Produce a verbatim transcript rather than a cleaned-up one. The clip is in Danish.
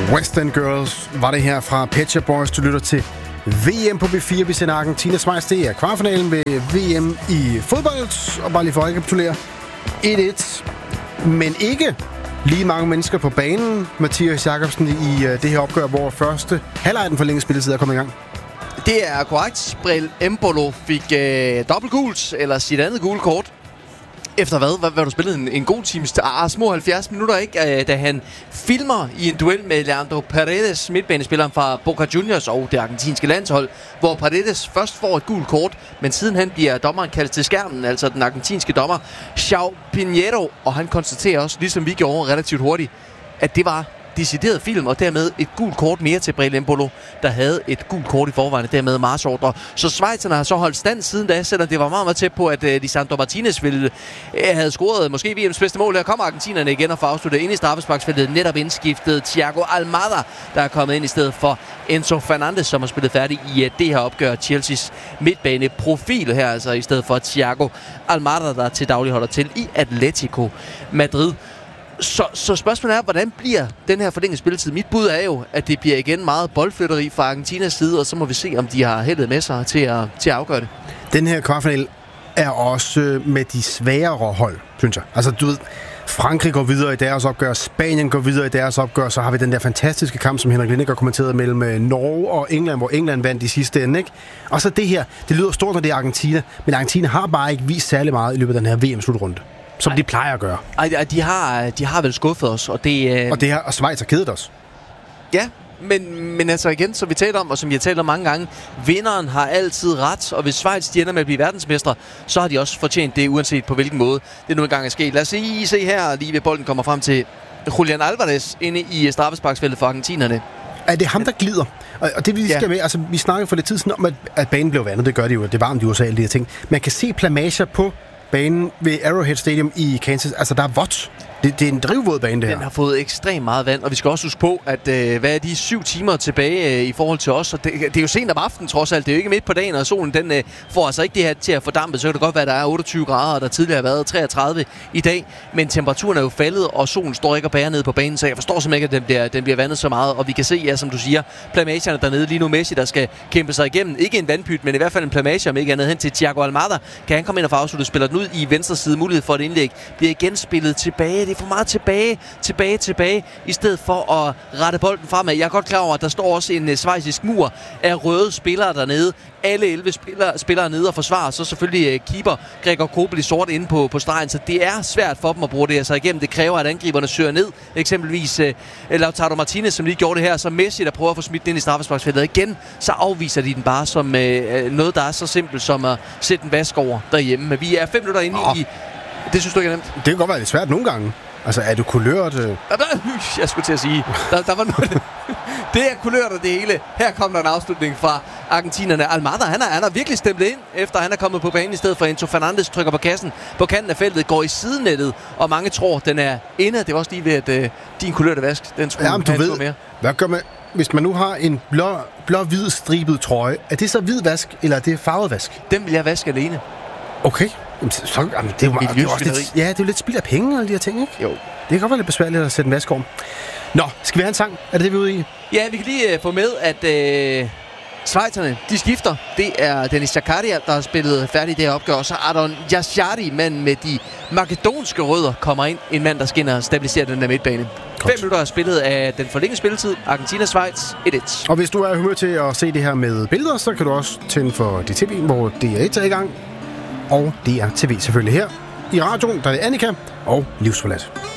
West End Girls var det her fra Pet Shop Boys. Du lytter til V M på B fire. Vi sender Argentina Schweiz. Det er kvartfinalen ved V M i fodbold. Og bare lige for at rekapitulere. et et. Men ikke lige mange mennesker på banen. Mathias Jakobsen i uh, det her opgør, hvor første halvleg af den forlængede spilletid er kommet i gang. Det er korrekt. Breel Embolo fik øh, dobbelt gult, eller sit andet gule kort. Efter hvad? Hvad, hvad du spillet en, en god times til ah, små halvfjerds minutter, ikke? Da han filmer i en duel med Leandro Paredes, midtbanespilleren fra Boca Juniors og det argentinske landshold, hvor Paredes først får et gult kort, men siden han bliver dommeren kaldt til skærmen, altså den argentinske dommer João Pinheiro, og han konstaterer også, ligesom vi gjorde relativt hurtigt, at det var decideret film, og dermed et gult kort mere til Breel Embolo, der havde et gult kort i forvejen, dermed marchordre. Så schweizerne har så holdt stand siden da, selvom det var meget, meget tæt på, at uh, Lisandro Martinez ville uh, have scoret måske V M's bedste mål. Her kommer argentinerne igen og får afsluttet ind i straffesparksfeltet, netop indskiftet Thiago Almada, der er kommet ind i stedet for Enzo Fernandez, som har spillet færdig i uh, det her opgør. Chelseas midtbaneprofil her, altså i stedet for Thiago Almada, der til daglig holder til i Atletico Madrid. Så, så spørgsmålet er, hvordan bliver den her forlængede spilletid? Mit bud er jo, at det bliver igen meget boldflytteri fra Argentinas side, og så må vi se, om de har heldet med sig til at, til at afgøre det. Den her kvartfinal er også med de sværere hold, synes jeg. Altså, du ved, Frankrig går videre i deres opgør, Spanien går videre i deres opgør, så har vi den der fantastiske kamp, som Henrik Lineker kommenterede mellem Norge og England, hvor England vandt i sidste ende, ikke? Og så det her, det lyder stort, når det er Argentina, men Argentina har bare ikke vist særlig meget i løbet af den her V M-slutrunde. Som ej, de plejer at gøre. Ej, de har, de har vel skuffet os, og det... Øh... Og det her, og Schweiz har kedet os. Ja, men, men altså igen, som vi taler om, og som vi har talt om mange gange, vinderen har altid ret, og hvis Schweiz de ender med at blive verdensmestre, så har de også fortjent det, uanset på hvilken måde det nu engang er sket. Lad os lige se her, lige ved bolden kommer frem til Julian Alvarez inde i straffesparksfeltet for argentinerne. Er det ham, der glider? Og det vi skal ja. med, altså vi snakkede for lidt tid siden om, at, at banen blev vandet, det gør de jo, det er varmt i U S A, alle de her ting. Man kan se plamager på banen ved Arrowhead Stadium i Kansas. Altså, der er vådt. Det, det er en drivvåd bane, det her. Den har fået ekstremt meget vand, og vi skal også huske på, at øh, hvad er de syv timer tilbage øh, i forhold til os? Og det, det er jo sent om aftenen, trods alt. Det er jo ikke midt på dagen, og solen den øh, får altså ikke det her til at fordampe. Så kan det godt være, at der er otteogtyve grader, og der tidligere har været treogtredive i dag. Men temperaturen er jo faldet, og solen står ikke og bærer ned på banen, så jeg forstår simpelthen ikke, at den bliver, den bliver vandet så meget. Og vi kan se, ja, som du siger, plamagerne dernede lige nu. Messi, der skal kæmpe sig igennem. Ikke en vandpyt, men i hvert fald en plamage, om ikke andet hen til Thiago Almada. Kan han komme ind og få afsluttet, spiller den ud i venstre side, mulighed for et indlæg. Bliver igen spillet tilbage. Det er for meget tilbage. tilbage, tilbage, i stedet for at rette bolden fremad. Jeg er godt klar over, at der står også en uh, schweizisk mur af røde spillere dernede. Alle elleve spillere, spillere nede og forsvarer. Så selvfølgelig uh, keeper Gregor Kobel i sort inde på, på stregen. Så det er svært for dem at bruge det altså igennem. Det kræver, at angriberne søger ned. Eksempelvis uh, Lautaro Martinez, som lige gjorde det her. Så Messi, der prøver at få smidt ind i straffesparksfeltet igen. Så afviser de den bare som uh, noget, der er så simpelt som at sætte en vask over derhjemme. Men vi er fem minutter inde oh. i... Det synes du ikke er nemt? Det kan godt være lidt svært nogle gange. Altså, er du kulørt? Øh... Jeg skulle til at sige. Der, der var noget. Det er kulørt og det hele. Her kom der en afslutning fra argentinerne. Almada, han har, han har virkelig stemplet ind, efter han er kommet på banen i stedet for Enzo Fernandez. Trykker på kassen på kanten af feltet, går i sidenettet, og mange tror, den er inde. Det var også lige ved, at øh, din kulørte vask, den skulle Jamen, du ved, mere. Hvad gør man, hvis man nu har en blå, blå-hvid stribet trøje? Er det så hvid vask, eller er det farvet vask? Den vil jeg vaske alene. Okay. Jamen, så, jamen, det er jo, det er også lidt, ja, det er jo lidt spild af penge og alle de her ting, ikke? Jo. Det kan godt være lidt besværligt at sætte en vask om. Nå, skal vi have en sang? Er det det, vi er ude i? Ja, vi kan lige uh, få med, at uh, schweizerne, de skifter. Det er Dennis Zakaria, der har spillet færdig det her opgør. Og så Adon Yashari, mand med de makedonske rødder, kommer ind. En mand, der skinner og stabiliserer den der midtbane. Godt. Fem minutter er spillet af den forlængede spilletid. Argentina-Schweiz et et. Og hvis du er humør til at se det her med billeder, så kan du også tænde for D T V, hvor D R et er i gang. Og D R T V selvfølgelig her. I radioen, der er det Annika og Livsforladt.